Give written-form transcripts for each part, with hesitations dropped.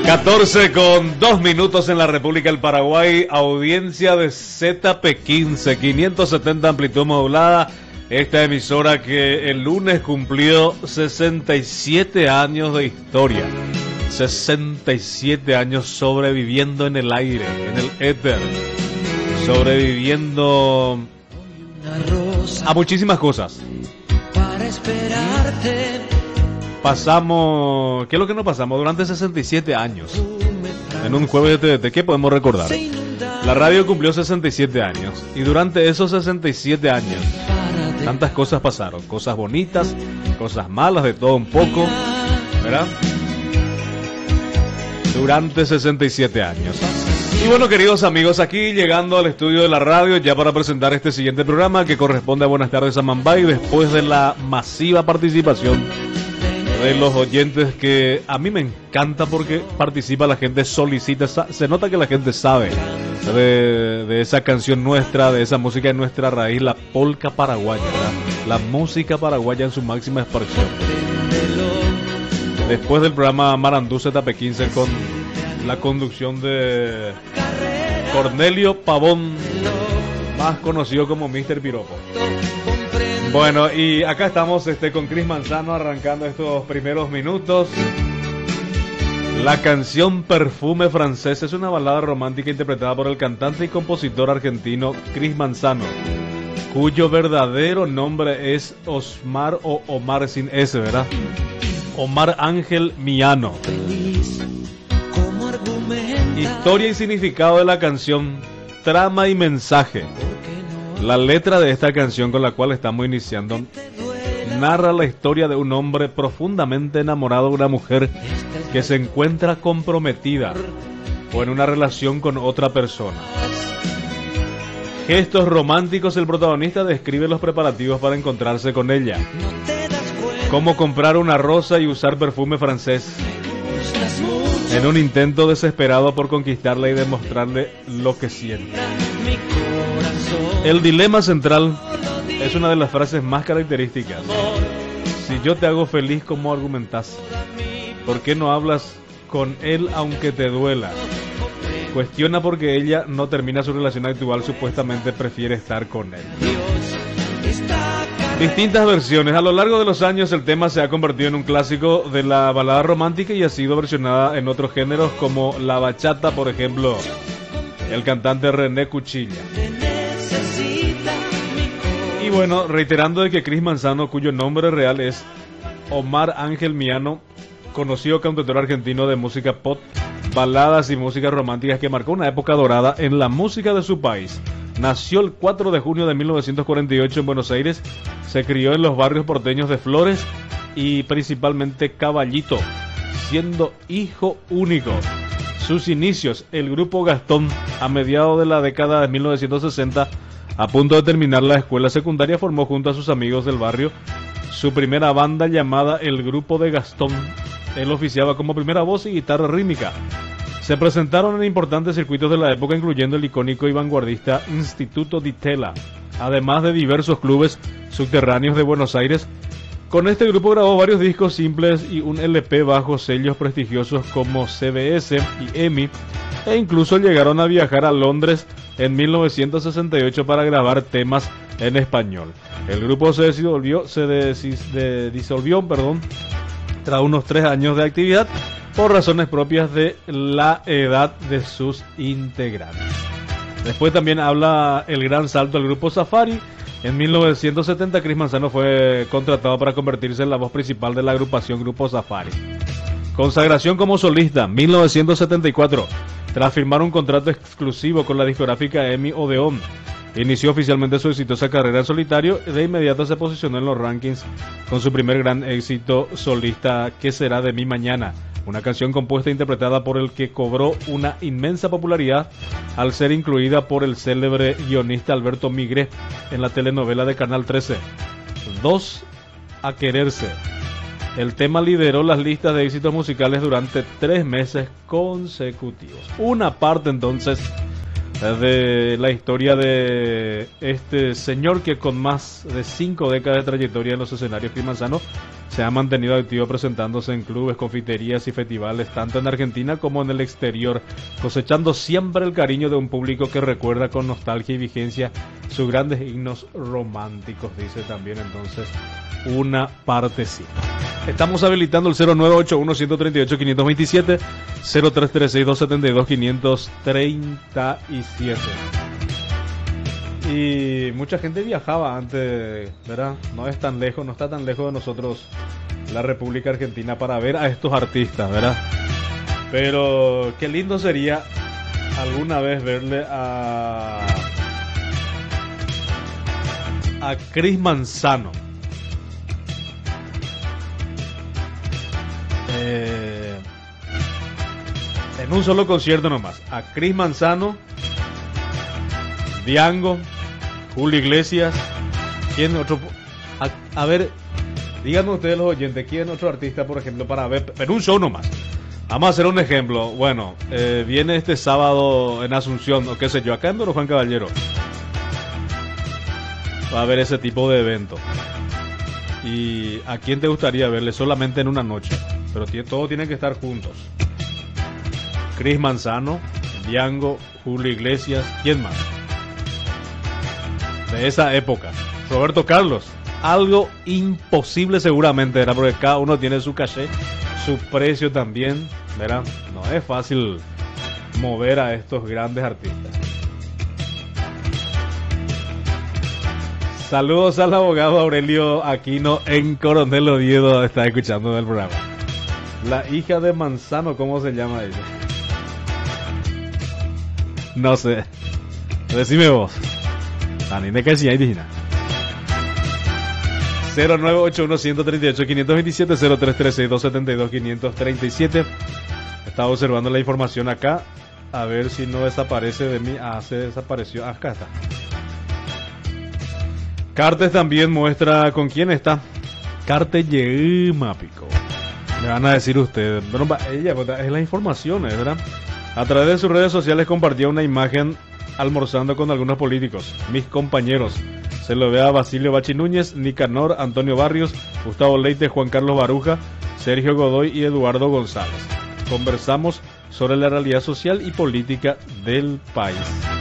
14:02 en la República del Paraguay. Audiencia de ZP15, 570 amplitud modulada. Esta emisora que el lunes cumplió 67 años de historia. 67 años sobreviviendo en el aire, en el éter. Sobreviviendo a muchísimas cosas. Para esperarte. Pasamos, ¿qué es lo que nos pasamos durante 67 años? En un jueves de TDT, ¿qué podemos recordar? La radio cumplió 67 años y durante esos 67 años tantas cosas pasaron, cosas bonitas, cosas malas, de todo un poco, ¿verdad? Durante 67 años. Y bueno, queridos amigos, aquí llegando al estudio de la radio ya para presentar este siguiente programa que corresponde a Buenas tardes a Mambay, después de la masiva participación de los oyentes, que a mí me encanta porque participa la gente, solicita, se nota que la gente sabe de esa canción nuestra, de esa música de nuestra raíz, la polca paraguaya, ¿verdad? La música paraguaya en su máxima expresión. Después del programa Marandú ZP15 con la conducción de Cornelio Pavón, más conocido como Mr. Piropo. Bueno, y acá estamos con Chris Manzano arrancando estos primeros minutos. La canción Perfume Francés es una balada romántica interpretada por el cantante y compositor argentino Chris Manzano, cuyo verdadero nombre es Osmar o Omar sin S, ¿verdad? Omar Ángel Miano. Historia y significado de la canción, trama y mensaje. La letra de esta canción con la cual estamos iniciando narra la historia de un hombre profundamente enamorado de una mujer que se encuentra comprometida o en una relación con otra persona. Gestos románticos, el protagonista describe los preparativos para encontrarse con ella, como comprar una rosa y usar perfume francés, en un intento desesperado por conquistarla y demostrarle lo que siente. El dilema central es una de las frases más características. Si yo te hago feliz, ¿cómo argumentás? ¿Por qué no hablas con él aunque te duela? Cuestiona porque ella no termina su relación actual, supuestamente prefiere estar con él. Distintas versiones. A lo largo de los años el tema se ha convertido en un clásico de la balada romántica y ha sido versionada en otros géneros como la bachata, por ejemplo, el cantante René Cuchilla. Y bueno, reiterando de que Chris Manzano, cuyo nombre real es Omar Ángel Miano, conocido cantautor argentino de música pop, baladas y músicas románticas que marcó una época dorada en la música de su país. Nació el 4 de junio de 1948 en Buenos Aires, se crió en los barrios porteños de Flores y principalmente Caballito, siendo hijo único. Sus inicios, el grupo Gastón, a mediados de la década de 1960, a punto de terminar la escuela secundaria, formó junto a sus amigos del barrio su primera banda llamada El Grupo de Gastón. Él oficiaba como primera voz y guitarra rítmica. Se presentaron en importantes circuitos de la época, incluyendo el icónico y vanguardista Instituto Di Tella, además de diversos clubes subterráneos de Buenos Aires. Con este grupo grabó varios discos simples y un LP bajo sellos prestigiosos como CBS y EMI, e incluso llegaron a viajar a Londres en 1968 para grabar temas en español. El grupo se disolvió tras unos 3 años de actividad por razones propias de la edad de sus integrantes. Después también habla el gran salto al grupo Safari. En 1970 Chris Manzano fue contratado para convertirse en la voz principal de la agrupación Grupo Safari. Consagración como solista, 1974. Tras firmar un contrato exclusivo con la discográfica EMI Odeón, inició oficialmente su exitosa carrera en solitario. De inmediato se posicionó en los rankings con su primer gran éxito solista, ¿Qué será de mi mañana? Una canción compuesta e interpretada por el que cobró una inmensa popularidad al ser incluida por el célebre guionista Alberto Migré en la telenovela de Canal 13, Dos a quererse. El tema lideró las listas de éxitos musicales durante 3 meses consecutivos. Una parte entonces de la historia de este señor que con más de 5 décadas de trayectoria en los escenarios crimanzanos se ha mantenido activo presentándose en clubes, confiterías y festivales tanto en Argentina como en el exterior, cosechando siempre el cariño de un público que recuerda con nostalgia y vigencia sus grandes himnos románticos, dice también entonces una partecita. Estamos habilitando el 0981-138-527, 0336-272-537. Y mucha gente viajaba antes, ¿verdad? No es tan lejos, no está tan lejos de nosotros la República Argentina para ver a estos artistas, ¿verdad? Pero qué lindo sería alguna vez verle a Chris Manzano. En un solo concierto nomás, a Chris Manzano, Diango, Julio Iglesias, ¿quién otro? A ver, díganme ustedes los oyentes, ¿quién otro artista, por ejemplo, para ver, pero un show nomás? Vamos a hacer un ejemplo. Bueno, viene este sábado en Asunción, o qué sé yo, acá en Doro Juan Caballero. Va a haber ese tipo de evento. ¿Y a quién te gustaría verle solamente en una noche? Pero todos tienen que estar juntos. Chris Manzano, Diango, Julio Iglesias, ¿quién más? De esa época. Roberto Carlos. Algo imposible seguramente, ¿verdad? Porque cada uno tiene su caché, su precio también, ¿verdad? No es fácil mover a estos grandes artistas. Saludos al abogado Aurelio Aquino en Coronel Oviedo, está escuchando el programa. La hija de Manzano, ¿cómo se llama ella? No sé. Decime vos. Anine que si hay digna. 0981-138-527, 0336-272-537. Estaba observando la información acá. A ver si no desaparece de mí. Ah, se desapareció. Acá está. Cartes también muestra con quién está. Cartes Yema, pico. Me van a decir ustedes. Bueno, ella es la información, ¿verdad? A través de sus redes sociales compartió una imagen almorzando con algunos políticos. Mis compañeros. Se lo ve a Basilio Bachi Núñez, Nicanor, Antonio Barrios, Gustavo Leite, Juan Carlos Baruja, Sergio Godoy y Eduardo González. Conversamos sobre la realidad social y política del país.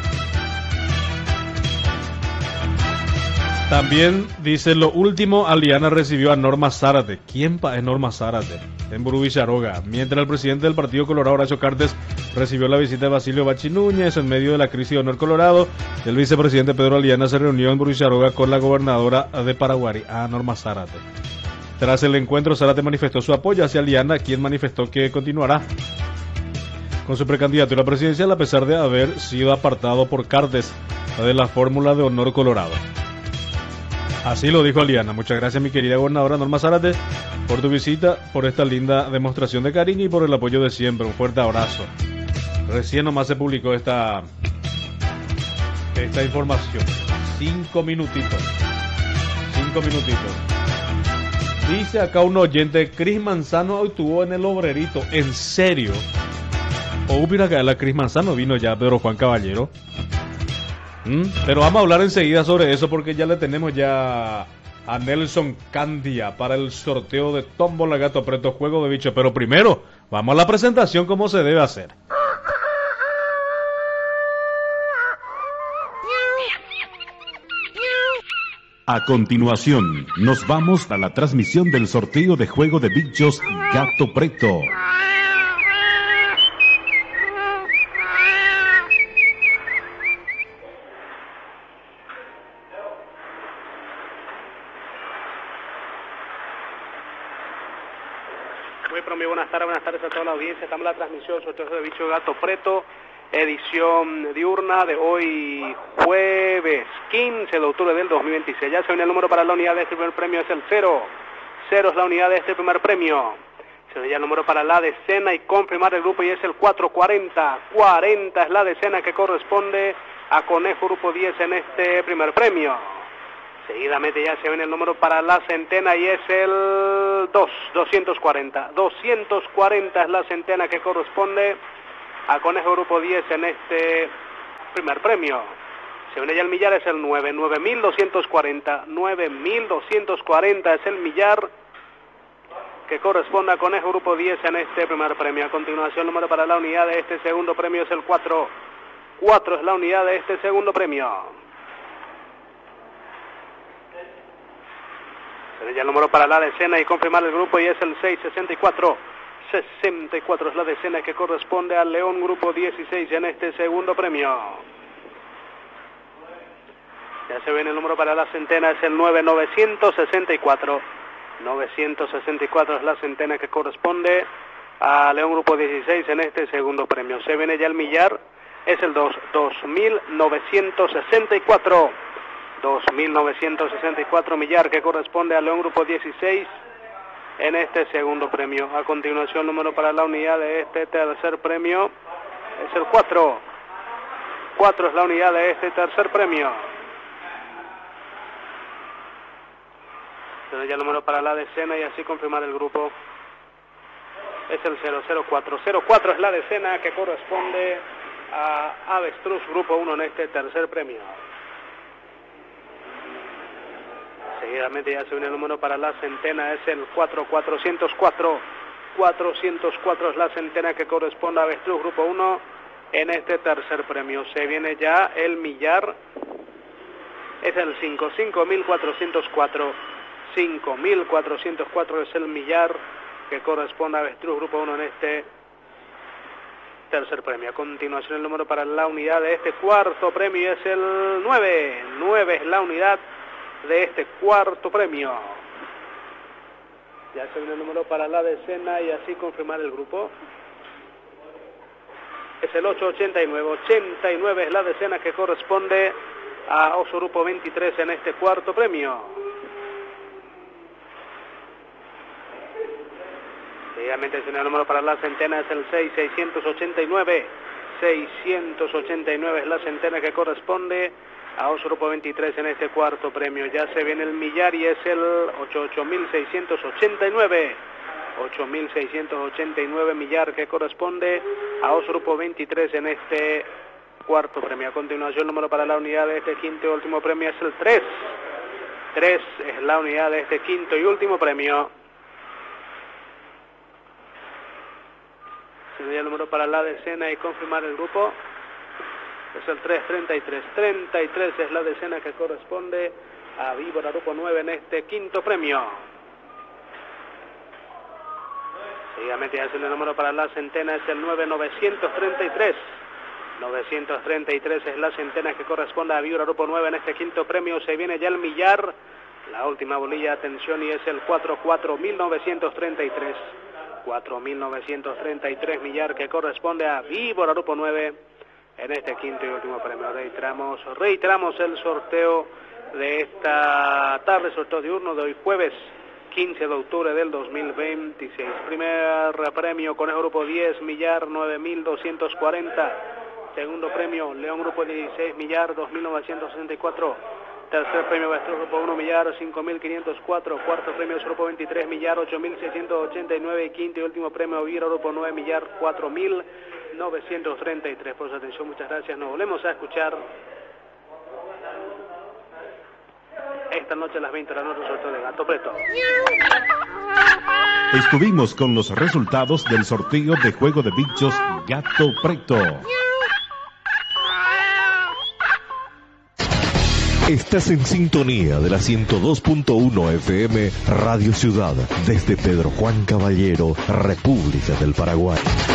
También dice lo último, Aliana recibió a Norma Zárate. ¿Quién es Norma Zárate? En Burubicharoga. Mientras el presidente del Partido Colorado, Horacio Cartes, recibió la visita de Basilio Bachi Núñez en medio de la crisis de Honor Colorado, el vicepresidente Pedro Aliana se reunió en Burubicharoga con la gobernadora de Paraguay, Norma Zárate. Tras el encuentro, Zárate manifestó su apoyo hacia Aliana, quien manifestó que continuará con su precandidatura presidencial a pesar de haber sido apartado por Cartes de la fórmula de Honor Colorado. Así lo dijo Aliana. Muchas gracias, mi querida gobernadora Norma Zárate, por tu visita, por esta linda demostración de cariño y por el apoyo de siempre. Un fuerte abrazo. Recién nomás se publicó esta información. 5 minutitos. Dice acá un oyente, Chris Manzano actuó en el Obrerito. ¿En serio? O hubiera que la Chris Manzano vino ya Pedro Juan Caballero. Pero vamos a hablar enseguida sobre eso porque ya le tenemos ya a Nelson Candia para el sorteo de Tómbola Gato Preto Juego de Bicho. Pero primero, vamos a la presentación como se debe hacer. A continuación, nos vamos a la transmisión del sorteo de Juego de Bichos Gato Preto. Buenas tardes a toda la audiencia. Estamos en la transmisión sorteo de Bicho Gato Preto, edición diurna de hoy jueves 15 de octubre del 2026. Ya se viene el número para la unidad de este primer premio, es el 0. 0 es la unidad de este primer premio. Se ve ya el número para la decena y confirmar el grupo y es el 440. 40 es la decena que corresponde a Conejo Grupo 10 en este primer premio. Seguidamente ya se viene el número para la centena y es el 240. 240 es la centena que corresponde a Conejo Grupo 10 en este primer premio. Se viene ya el millar, es el 9240. 9240 es el millar que corresponde a Conejo Grupo 10 en este primer premio. A continuación, el número para la unidad de este segundo premio es el 4. 4 es la unidad de este segundo premio. Se ve ya el número para la decena y confirmar el grupo, y es el 664. 64 es la decena que corresponde al León Grupo 16 en este segundo premio. Ya se ve el número para la centena, es el 9964. 964 es la centena que corresponde a León Grupo 16 en este segundo premio. Se viene ya el millar, es el 2964. 2964 millar que corresponde a León Grupo 16 en este segundo premio. A continuación, el número para la unidad de este tercer premio es el 4. 4 es la unidad de este tercer premio. Tiene ya el número para la decena y así confirmar el grupo. Es el 004. 04 es la decena que corresponde a Avestruz Grupo 1 en este tercer premio. Seguidamente ya se viene el número para la centena, es el 4404. 404 es la centena que corresponde a Avestruz Grupo 1 en este tercer premio. Se viene ya el millar, es el 5404. 5404 es el millar que corresponde a Avestruz Grupo 1 en este tercer premio. A continuación, el número para la unidad de este cuarto premio es el 9. 9 es la unidad de este cuarto premio. Ya se viene el número para la decena y así confirmar el grupo. Es el 889. 89 es la decena que corresponde a Oso Grupo 23 en este cuarto premio. Seguidamente el número para la centena es el 6689. 689 es la centena que corresponde a Oso Grupo 23 en este cuarto premio. Ya se viene el millar y es el 8689. 8689 millar que corresponde a Oso Grupo 23 en este cuarto premio. A continuación, el número para la unidad de este quinto y último premio es el 3. 3 es la unidad de este quinto y último premio. Se ve el número para la decena y confirmar el grupo. Es el 333. 33 es la decena que corresponde a Víbora Grupo 9 en este quinto premio. Seguidamente ya se el número para la centena, es el 9933. 933 es la centena que corresponde a Víbora Grupo 9 en este quinto premio. Se viene ya el millar, la última bolilla, atención, y es el 44933. 4933 millar que corresponde a Víbora Grupo 9 en este quinto y último premio. Reiteramos el sorteo de esta tarde, sorteo diurno de hoy jueves 15 de octubre del 2026. Primer premio Conejo Grupo 10 millar 9240. Segundo premio León Grupo 16 millar 2964. Tercer premio Avestruz Grupo 1 millar 5504. Cuarto premio Grupo 23 millar 8689. Y quinto y último premio Víbora Grupo 9 millar 4933. Por su atención, muchas gracias. Nos volvemos a escuchar esta noche a las 20 de la noche, sorteo de Gato Preto. Estuvimos con los resultados del sorteo de Juego de Bichos Gato Preto. Estás en sintonía de la 102.1 FM Radio Ciudad, desde Pedro Juan Caballero, República del Paraguay.